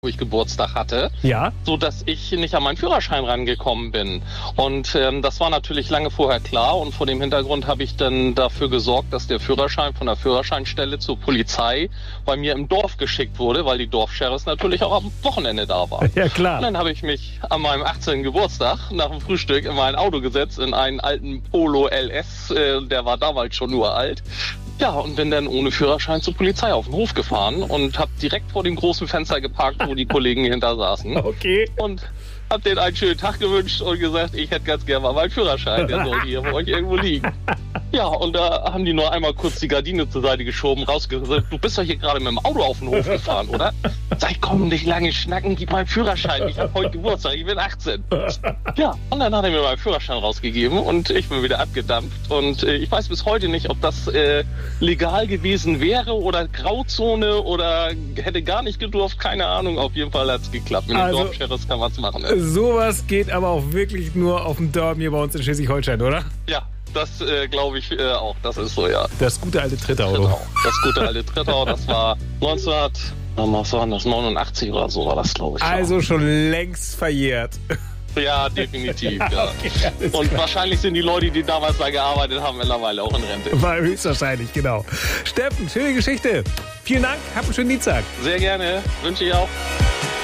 wo ich Geburtstag hatte, Ja. so dass ich nicht an meinen Führerschein rangekommen bin. Und das war natürlich lange vorher klar und vor dem Hintergrund habe ich dann dafür gesorgt, dass der Führerschein von der Führerscheinstelle zur Polizei bei mir im Dorf geschickt wurde, weil die Dorfsheriffs natürlich auch am Wochenende da waren. Ja, klar. Und dann habe ich mich an meinem 18. Geburtstag nach dem Frühstück in mein Auto gesetzt, in einen alten Polo LS, der war damals schon uralt. Ja, und bin dann ohne Führerschein zur Polizei auf den Hof gefahren und habe direkt vor dem großen Fenster geparkt, wo die Kollegen hinter saßen. Okay. Und hab denen einen schönen Tag gewünscht und gesagt, ich hätte ganz gerne mal meinen Führerschein, der soll hier bei euch irgendwo liegen. Ja, und da haben die nur einmal kurz die Gardine zur Seite geschoben, rausgesagt, du bist doch hier gerade mit dem Auto auf den Hof gefahren, oder? Sag ich, komm, nicht lange schnacken, gib meinen Führerschein, ich habe heute Geburtstag, ich bin 18. Ja, und dann hat er mir meinen Führerschein rausgegeben und ich bin wieder abgedampft und ich weiß bis heute nicht, ob das legal gewesen wäre oder Grauzone oder hätte gar nicht gedurft, keine Ahnung, auf jeden Fall hat's geklappt. Mit den Dorfsheriffs kann man's machen. Ne? Sowas geht aber auch wirklich nur auf dem Dorf hier bei uns in Schleswig-Holstein, oder? Ja, das glaube ich auch. Das ist so, ja. Das gute alte Trittau. Das gute alte Trittau, das war 1989 oder so war das, glaube ich. Also schon längst verjährt. Ja, definitiv, ja. Okay, und wahrscheinlich sind die Leute, die damals da gearbeitet haben, mittlerweile auch in Rente. War höchstwahrscheinlich, genau. Steffen, schöne Geschichte. Vielen Dank, hab einen schönen Dienstag. Sehr gerne, wünsche ich auch.